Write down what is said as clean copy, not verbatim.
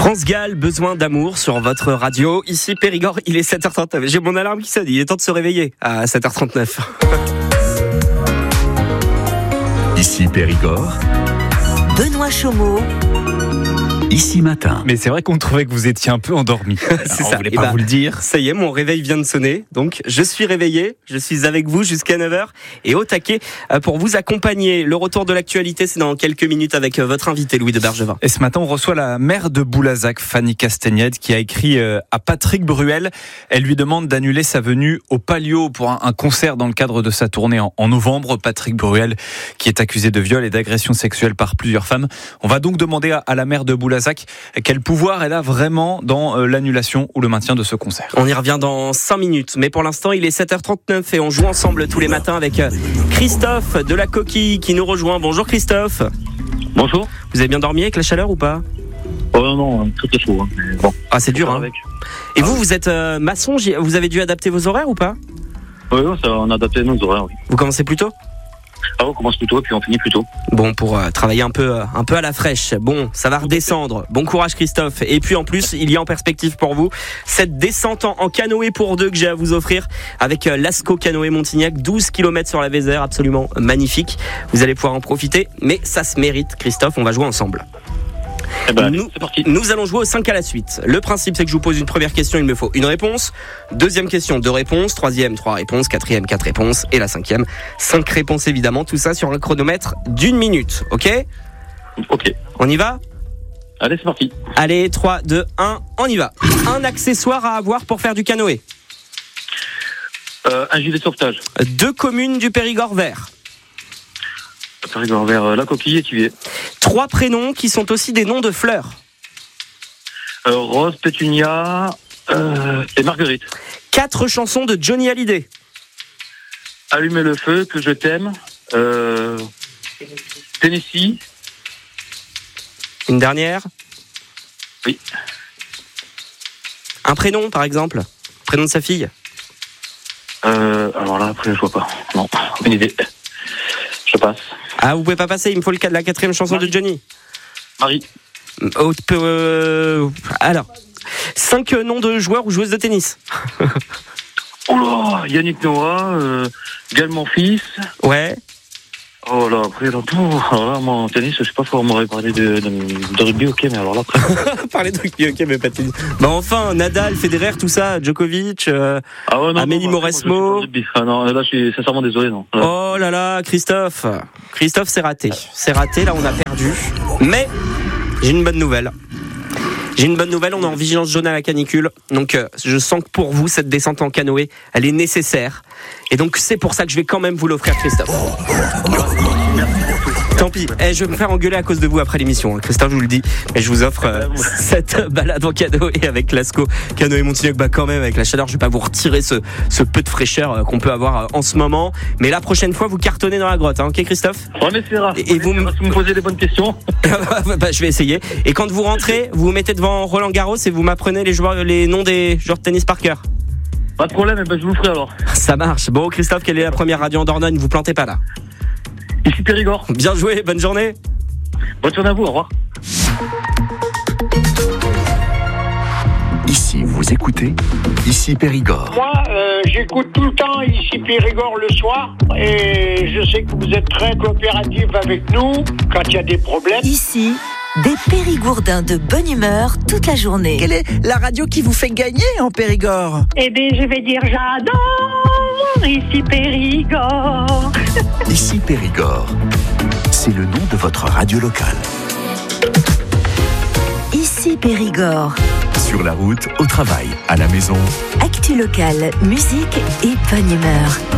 France Gall, besoin d'amour sur votre radio. Ici Périgord, il est 7h39. J'ai mon alarme qui sonne, il est temps de se réveiller à 7h39. Ici Périgord, Benoît Chaumeau. Ici Matin. Mais c'est vrai qu'on trouvait que vous étiez un peu endormi. C'est on ça. voulait pas vous le dire. Ça y est, mon réveil vient de sonner. Donc, je suis réveillé. Je suis avec vous jusqu'à 9h et au taquet pour vous accompagner. Le retour de l'actualité, c'est dans quelques minutes avec votre invité, Louis de Bergevin. Et ce matin, on reçoit la maire de Boulazac, Fanny Castagnette, qui a écrit à Patrick Bruel. Elle lui demande d'annuler sa venue au Palio pour un concert dans le cadre de sa tournée en novembre. Patrick Bruel, qui est accusé de viol et d'agression sexuelle par plusieurs femmes. On va donc demander à la maire de Boulazac quel pouvoir elle a vraiment dans l'annulation ou le maintien de ce concert. On y revient dans 5 minutes, mais pour l'instant il est 7h39 et on joue ensemble tous les matins avec Christophe de la Coquille qui nous rejoint. Bonjour Christophe. Bonjour. Vous avez bien dormi avec la chaleur ou pas? Oh non, tout est chaud. Mais bon. Ah c'est dur hein. Et vous êtes maçon, vous avez dû adapter vos horaires ou pas? Oui, on a adapté nos horaires. Oui. Vous commencez plus tôt? Ah, on commence plus tôt et puis on finit plus tôt. Bon, pour travailler un peu à la fraîche. Bon, ça va redescendre. Bon courage Christophe. Et puis en plus, il y a en perspective pour vous cette descente en canoë pour deux que j'ai à vous offrir avec Lascaux Canoë Montignac, 12 km sur la Vézère, absolument magnifique. Vous allez pouvoir en profiter, mais ça se mérite Christophe, on va jouer ensemble. Eh ben, c'est parti. Nous allons jouer aux 5 à la suite. Le principe, c'est que je vous pose une première question, il me faut une réponse. Deuxième question, 2 réponses. Troisième, 3 réponses. Quatrième, 4 réponses. Et la cinquième, 5 réponses évidemment. Tout ça sur un chronomètre d'1 minute. Ok ? Ok. On y va ? Allez, c'est parti. Allez, 3, 2, 1, on y va. Un accessoire à avoir pour faire du canoë. Un gilet de sauvetage. 2 communes du Périgord vert. Périgord vers la Coquille et Thiviers. 3 prénoms qui sont aussi des noms de fleurs. Rose, Pétunia et Marguerite. 4 chansons de Johnny Hallyday. Allumer le feu, que je t'aime. Tennessee. Une dernière. Oui. Un prénom par exemple. Prénom de sa fille. Alors là, après, je vois pas. Non, aucune idée. Je passe. Ah, vous pouvez pas passer, il me faut la 4e chanson de Johnny. Marie. Alors, 5 noms de joueurs ou joueuses de tennis. Oh là, Yannick Noah, Gaël Monfils. Ouais. Oh là, après, alors là, moi, en tennis, je sais pas, on m'aurait parlé de rugby, ok, mais alors là, après... Parler de rugby, ok, mais pas de tennis. Bah enfin, Nadal, Federer, tout ça, Djokovic, Amélie Mauresmo. Ah non, là, je suis sincèrement désolé, non. Oh là là, Christophe, c'est raté. C'est raté, là, on a perdu. Mais, j'ai une bonne nouvelle. On est en vigilance jaune à la canicule. Donc, je sens que pour vous, cette descente en canoë, elle est nécessaire. Et donc, c'est pour ça que je vais quand même vous l'offrir, Christophe. Tant pis, je vais me faire engueuler à cause de vous après l'émission, hein. Christophe, je vous le dis. Mais je vous offre cette balade en canoë avec Lascaux Canoë Montignac. Bah quand même, avec la chaleur, je vais pas vous retirer ce peu de fraîcheur qu'on peut avoir en ce moment. Mais la prochaine fois, vous cartonnez dans la grotte, hein, ok Christophe? On essaiera. Et vous me posez des bonnes questions. Bah, je vais essayer. Et quand vous rentrez, vous vous mettez devant Roland Garros et vous m'apprenez les noms des joueurs de tennis par cœur. Pas de problème, je vous le ferai alors. Ça marche. Bon Christophe, quelle est la première radio en Dordogne? Vous plantez pas là. Ici Périgord. Bien joué, bonne journée. Bonne journée à vous, au revoir. Ici vous écoutez, Ici Périgord. Moi, j'écoute tout le temps Ici Périgord le soir et je sais que vous êtes très coopératifs avec nous quand il y a des problèmes. Ici, des Périgourdins de bonne humeur toute la journée. Quelle est la radio qui vous fait gagner en Périgord? Eh bien, je vais dire j'adore Ici Périgord. Ici Périgord, c'est le nom de votre radio locale. Ici Périgord. Sur la route, au travail, à la maison. Actu locale, musique et bonne humeur.